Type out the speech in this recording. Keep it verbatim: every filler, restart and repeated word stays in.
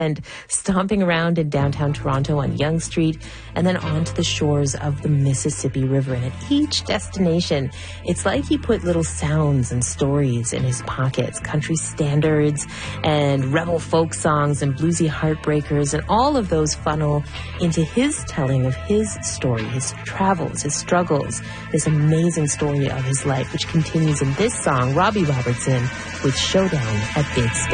and stomping around in downtown Toronto on Yonge Street, and then onto the shores of the Mississippi River. And at each destination, it's like he put little sounds and stories in his pockets, country standards and rebel folk songs and bluesy heartbreakers, and all of those funnel into his telling of his story, his travels, his struggles, this amazing story of his life, which continues in this song, Robbie Robertson, with Showdown at Big Sky.